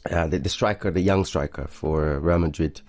the striker, the young striker for Real Madrid.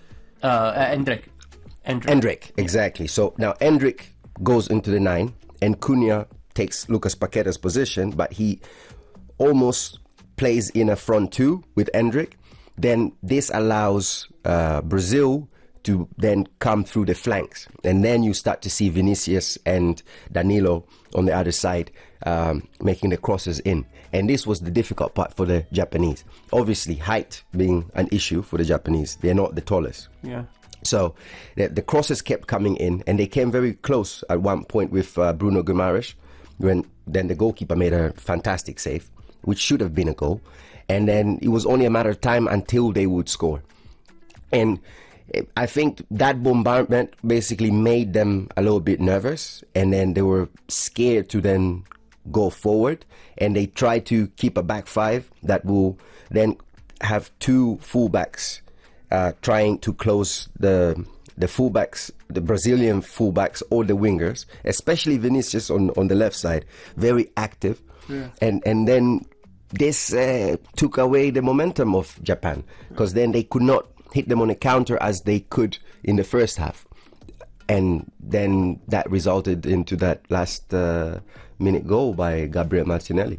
Endrick, exactly. So now Endrick goes into the 9, and Cunha takes Lucas Paqueta's position, but he almost plays in a front 2 with Endrick. Then this allows Brazil to then come through the flanks, and then you start to see Vinicius and Danilo on the other side making the crosses in. And this was the difficult part for the Japanese. Obviously, height being an issue for the Japanese. They're not the tallest. Yeah. So the crosses kept coming in, and they came very close at one point with Bruno Guimaraes, when then the goalkeeper made a fantastic save, which should have been a goal. And then it was only a matter of time until they would score. And I think that bombardment basically made them a little bit nervous, and then they were scared to then go forward, and they tried to keep a back 5 that will then have 2 fullbacks trying to close the fullbacks, the Brazilian fullbacks or the wingers, especially Vinicius on the left side, very active. Yeah. And then this took away the momentum of Japan, because then they could not hit them on a counter as they could in the first half. And then that resulted into that last minute goal by Gabriel Martinelli.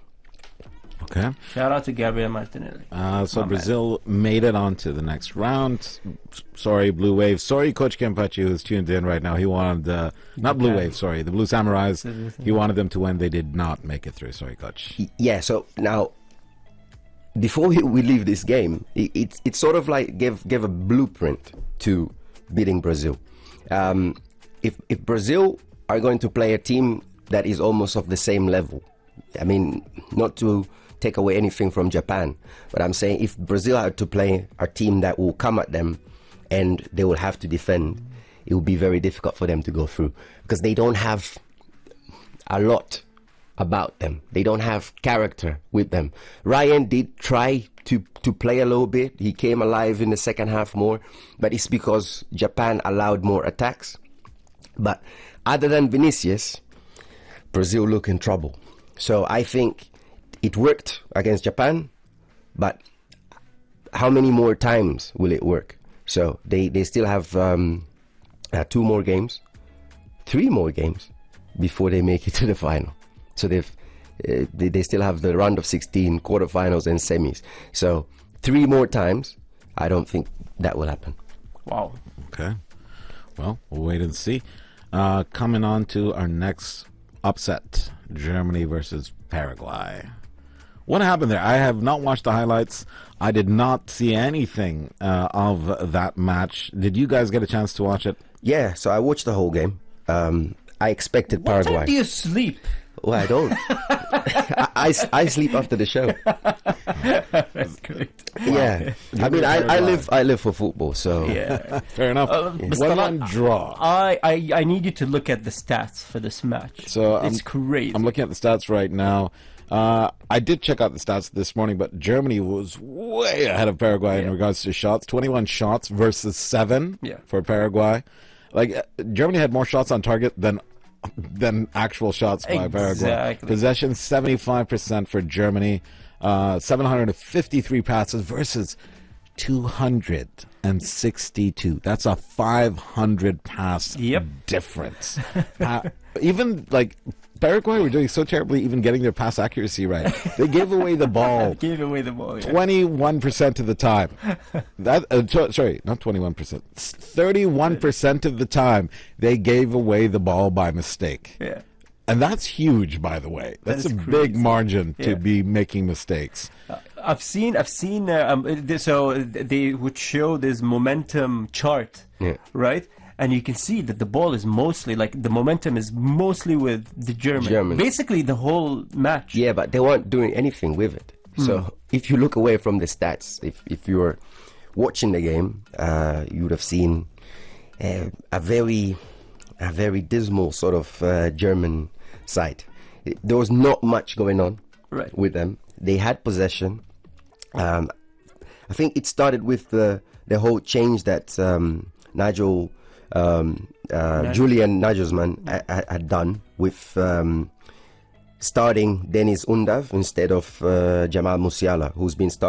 Okay. Shout out to Gabriel Martinelli. So Brazil made it on to the next round. Sorry, Blue Wave. Sorry, Coach Kempachi, who's tuned in right now. He wanted, not Blue Wave, sorry, the Blue Samurais. He wanted them to win. They did not make it through. Sorry, Coach. Yeah, so now, before we leave this game, it sort of like gave a blueprint to beating Brazil. If Brazil are going to play a team that is almost of the same level, I mean, not to take away anything from Japan, but I'm saying if Brazil are to play a team that will come at them and they will have to defend, it will be very difficult for them to go through, because they don't have a lot about them. They don't have character with them. Ryan did try to play a little bit. He came alive in the second half more, but it's because Japan allowed more attacks. But other than Vinicius, Brazil look in trouble. So I think it worked against Japan, but how many more times will it work? So they still have 2 more games, 3 more games before they make it to the final. So they still have the round of 16, quarterfinals and semis. So 3 more times, I don't think that will happen. Wow. Okay. Well, we'll wait and see. Coming on to our next upset, Germany versus Paraguay. What happened there? I have not watched the highlights. I did not see anything of that match. Did you guys get a chance to watch it? Yeah, so I watched the whole game. I expected Paraguay. What time do you sleep? Well, I don't. I sleep after the show. That's great. Yeah, I mean, I live for football, so Yeah. Fair enough. One draw. I need you to look at the stats for this match. So it's crazy. I'm looking at the stats right now. I did check out the stats this morning, but Germany was way ahead of Paraguay in regards to shots. 21 shots versus 7 for Paraguay. Like, Germany had more shots on target than actual shots by Paraguay. Possession 75% for Germany. 753 passes versus 262. That's a 500 pass difference. Even like Paraguay were doing so terribly, even getting their pass accuracy right. They gave away the ball. 21% of the time. Sorry, not 21%. 31% of the time they gave away the ball by mistake. Yeah. And that's huge, by the way. That's a big margin to be making mistakes. I've seen. So they would show this momentum chart, right? And you can see that the ball is mostly, like, the momentum is mostly with the Germans. Basically the whole match. Yeah, but they weren't doing anything with it. So if you look away from the stats, if you were watching the game, you would have seen a very dismal sort of German side. There was not much going on with them. They had possession. I think it started with the whole change that Julian Nagelsmann had done with starting Dennis Undav instead of Jamal Musiala, who's been starting